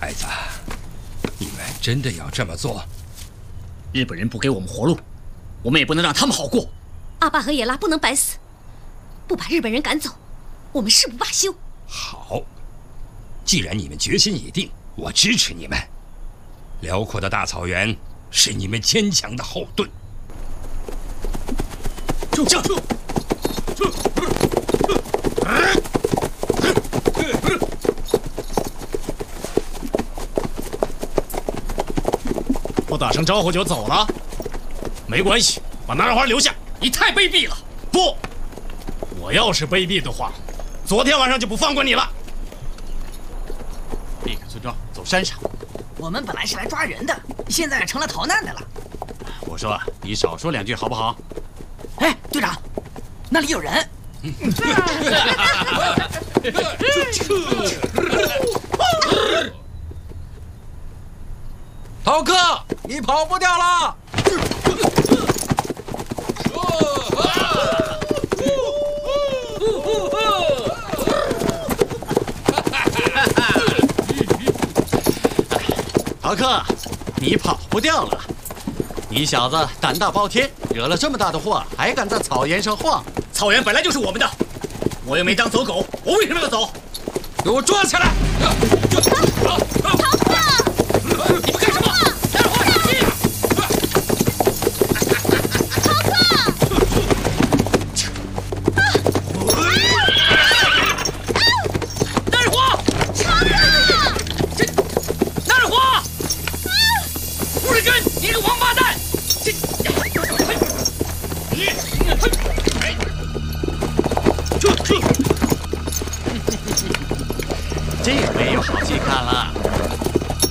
孩子，你们真的要这么做？ 日本人不给我们活路，我们也不能让他们好过。 阿爸和野拉不能白死，不把日本人赶走，我们誓不罢休。 好，既然你们决心已定，我支持你们。辽阔的大草原是你们坚强的后盾。 住！ 不打声招呼就走了？没关系，把男孩留下。 你太卑鄙了！ 不，我要是卑鄙的话，昨天晚上就不放过你了。 立刻村庄，走山上。 我们本来是来抓人的，现在成了逃难的了。 我说你少说2句好不好？ 哎，队长，那里有人。 逃课，你跑不掉了！ 逃课，你跑不掉了。你小子胆大包天，惹了这么大的祸，还敢在草原上晃？草原本来就是我们的，我又没当走狗，我为什么要走？ 给我抓起来！ 逃课！ 你们干什么？带着我上去！ 逃课！ 带着火！带着火！吴瑞根，你个王八蛋！这回有好戏看了。